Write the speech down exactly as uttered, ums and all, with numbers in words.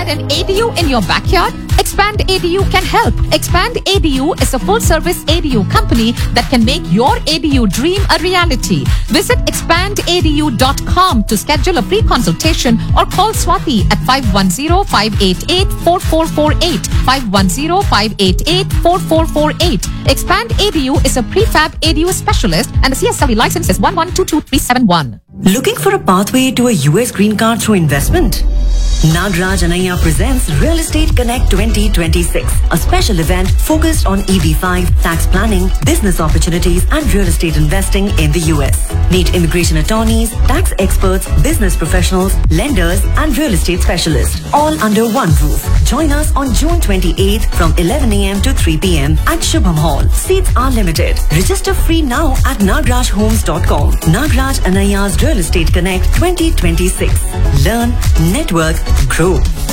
an A D U in your backyard? Expand A D U can help. Expand A D U is a full-service A D U company that can make your A D U dream a reality. Visit expand A D U dot com to schedule a free consultation or call Swati at five one zero, five eight eight, four four four eight, five one zero, five eight eight, four four four eight. Expand A D U is a prefab A D U specialist and the C S L E license is one one two two three seven one. Looking for a pathway to a U S green card through investment? Nagraj Anaya presents Real Estate Connect twenty twenty-six, a special event focused on E B five, tax planning, business opportunities and real estate investing in the U S. Meet immigration attorneys, tax experts, business professionals, lenders and real estate specialists, all under one roof. Join us on June twenty-eighth from eleven a m to three p m at Shubham Hall. Seats are limited. Register free now at nagraj homes dot com. Nagraj Anaya's Real Estate Connect twenty twenty-six. Learn, network, grow.